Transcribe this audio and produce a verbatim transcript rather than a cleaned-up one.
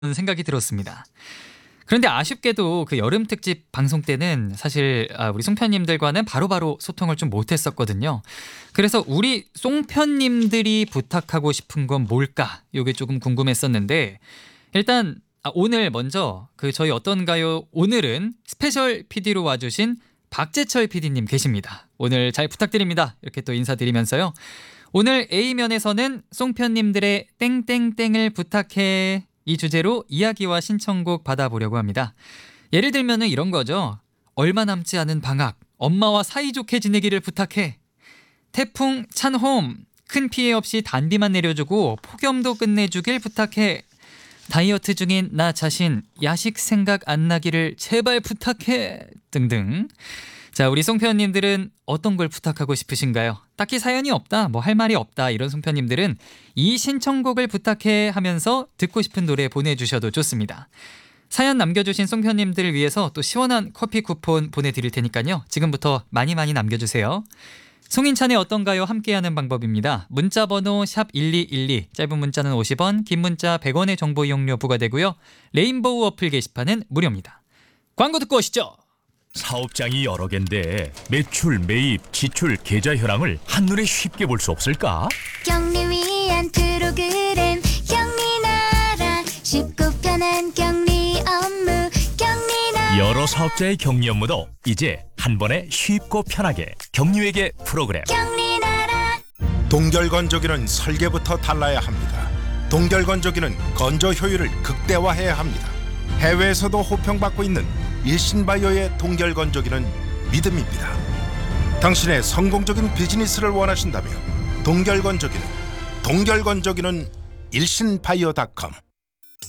생각이 들었습니다. 그런데 아쉽게도 그 여름 특집 방송 때는 사실 우리 송편님들과는 바로바로 소통을 좀 못했었거든요. 그래서 우리 송편님들이 부탁하고 싶은 건 뭘까? 이게 조금 궁금했었는데 일단 오늘 먼저 그 저희 어떤가요? 오늘은 스페셜 피디로 와주신 박재철 피디님 계십니다. 오늘 잘 부탁드립니다. 이렇게 또 인사드리면서요. 오늘 A면에서는 송편님들의 땡땡땡을 부탁해 이 주제로 이야기와 신청곡 받아보려고 합니다. 예를 들면 이런 거죠. 얼마 남지 않은 방학, 엄마와 사이좋게 지내기를 부탁해. 태풍 찬홈, 큰 피해 없이 단비만 내려주고 폭염도 끝내주길 부탁해. 다이어트 중인 나 자신, 야식 생각 안 나기를 제발 부탁해. 등등. 자, 우리 송편님들은 어떤 걸 부탁하고 싶으신가요? 딱히 사연이 없다, 뭐 할 말이 없다 이런 송편님들은 이 신청곡을 부탁해 하면서 듣고 싶은 노래 보내주셔도 좋습니다. 사연 남겨주신 송편님들을 위해서 또 시원한 커피 쿠폰 보내드릴 테니까요. 지금부터 많이 많이 남겨주세요. 송인찬의 어떤가요? 함께하는 방법입니다. 문자번호 샵 일이일이, 짧은 문자는 오십 원, 긴 문자 백 원의 정보 이용료 부과되고요. 레인보우 어플 게시판은 무료입니다. 광고 듣고 오시죠. 사업장이 여러 개인데 매출, 매입, 지출, 계좌 현황을 한눈에 쉽게 볼 수 없을까? 격리 위한 프로그램 격리나라, 쉽고 편한 격리 업무 격리나라. 여러 사업자의 격리 업무도 이제 한 번에 쉽고 편하게 격리회계 프로그램. 격리나라. 동결건조기는 설계부터 달라야 합니다. 동결건조기는 건조 효율을 극대화해야 합니다. 해외에서도 호평받고 있는 일신바이오의 동결건조기는 믿음입니다. 당신의 성공적인 비즈니스를 원하신다면 동결건조기는 동결건조기는 일신바이오 닷컴